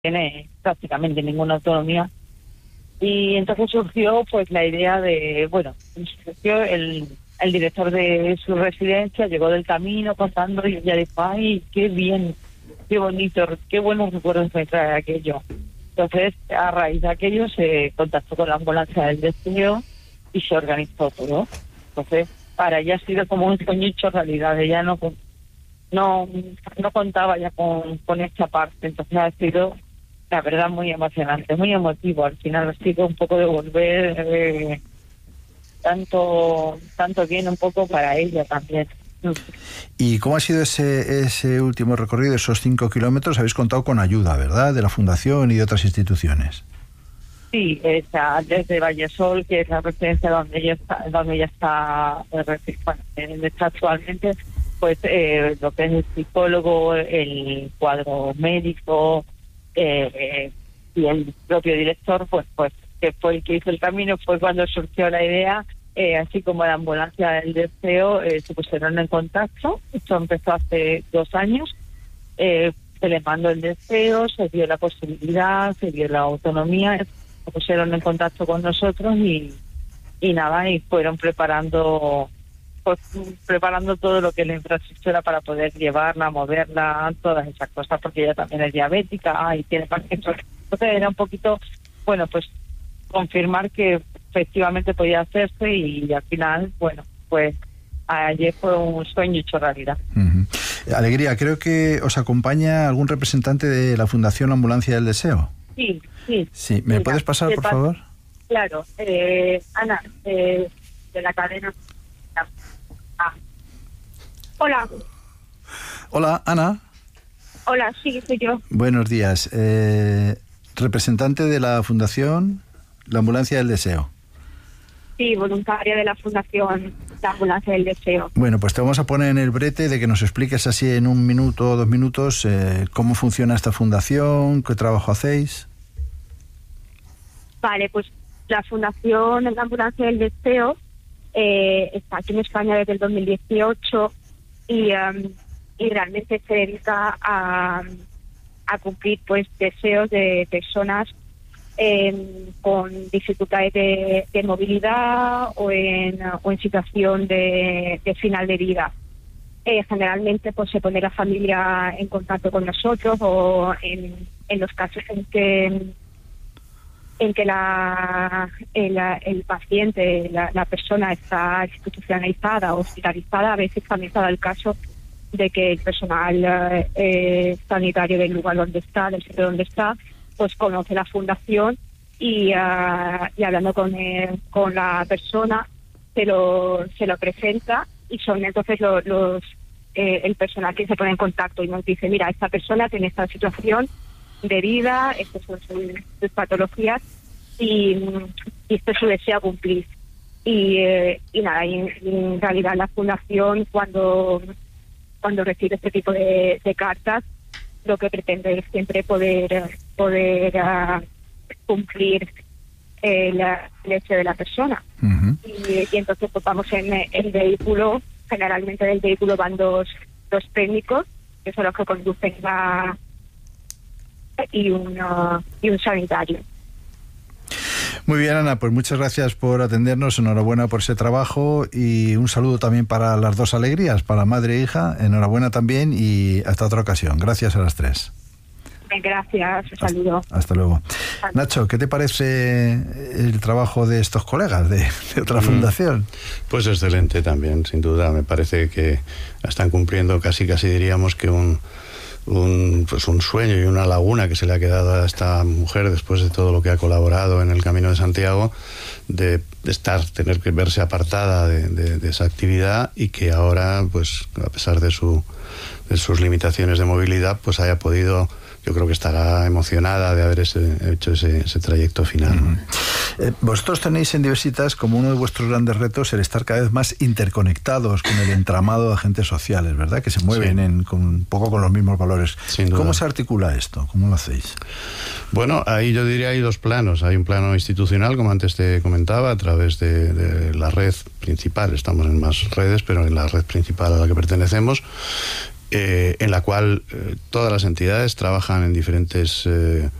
tiene prácticamente ninguna autonomía. Y entonces surgió pues la idea de, surgió el director de su residencia, llegó del camino contando y ella dijo, ay, qué bien, qué bonito, qué buenos recuerdos me trae aquello. Entonces, a raíz de aquello se contactó con la ambulancia del deseo y se organizó todo. Entonces, para ella ha sido como un sueño hecho realidad. Ella no contaba ya con esta parte. Entonces ha sido, la verdad, muy emocionante, muy emotivo. Al final ha sido un poco de volver tanto bien un poco para ella también. ¿Y cómo ha sido ese último recorrido, esos 5 kilómetros? Habéis contado con ayuda, ¿verdad?, de la Fundación y de otras instituciones. Sí, desde Vallesol, que es la residencia donde ella está actualmente, pues lo que es el psicólogo, el cuadro médico y el propio director, pues que fue el que hizo el camino, fue cuando surgió la idea. Así como la ambulancia del deseo, se pusieron en contacto. Esto empezó hace 2 años. Se les mandó el deseo, se dio la posibilidad, se dio la autonomía, se pusieron en contacto con nosotros y fueron preparando todo lo que es la infraestructura para poder llevarla, moverla, todas esas cosas, porque ella también es diabética y tiene Parkinson. Entonces era un poquito, pues confirmar que efectivamente podía hacerse y al final, pues ayer fue un sueño hecho realidad. Uh-huh. Alegría, creo que os acompaña algún representante de la Fundación Ambulancia del Deseo. Sí. ¿Me Mira, puedes pasar, por favor? Claro, Ana, de la cadena. Hola. Hola, Ana. Hola, sí, soy yo. Buenos días. Representante de la Fundación La Ambulancia del Deseo. Sí, voluntaria de la Fundación La Ambulancia del Deseo. Bueno, pues te vamos a poner en el brete de que nos expliques así en 1 minuto o 2 minutos cómo funciona esta fundación, qué trabajo hacéis. Vale, pues la Fundación La Ambulancia del Deseo está aquí en España desde el 2018 y realmente se dedica a cumplir pues deseos de personas con dificultades de movilidad o en situación de final de vida. Generalmente pues se pone la familia en contacto con nosotros o en los casos en que el paciente, la persona está institucionalizada o hospitalizada, a veces también se da el caso de que el personal sanitario del lugar donde está, del sitio donde está, pues conoce la fundación y hablando con la persona se lo presenta y son entonces el personal que se pone en contacto y nos dice, mira, esta persona tiene esta situación de vida, estas son sus patologías y esto es su deseo a cumplir. Y en realidad la fundación cuando recibe este tipo de cartas, lo que pretende es siempre poder cumplir el deseo de la persona. Uh-huh. Y entonces pues vamos en el vehículo, generalmente en el vehículo van dos técnicos, que son los que conducen y un sanitario. Muy bien, Ana, pues muchas gracias por atendernos, enhorabuena por ese trabajo y un saludo también para las 2 Alegrías, para madre e hija, enhorabuena también y hasta otra ocasión. Gracias a las 3. Gracias, un saludo. Hasta luego. Nacho, ¿qué te parece el trabajo de estos colegas de otra fundación? Pues excelente también, sin duda. Me parece que están cumpliendo casi diríamos que un sueño y una laguna que se le ha quedado a esta mujer después de todo lo que ha colaborado en el Camino de Santiago, de tener que verse apartada de esa actividad y que ahora, pues a pesar de sus limitaciones de movilidad, pues haya podido, yo creo que estará emocionada de haber hecho ese trayecto final. Uh-huh. Vosotros tenéis en Diversitas como uno de vuestros grandes retos el estar cada vez más interconectados con el entramado de agentes sociales, ¿verdad? Que se mueven sí. Un poco con los mismos valores. Sin duda. ¿Cómo se articula esto? ¿Cómo lo hacéis? Bueno, ahí yo diría hay 2 planos. Hay un plano institucional, como antes te comentaba, a través de la red principal. Estamos en más redes, pero en la red principal a la que pertenecemos. en la cual todas las entidades trabajan en diferentes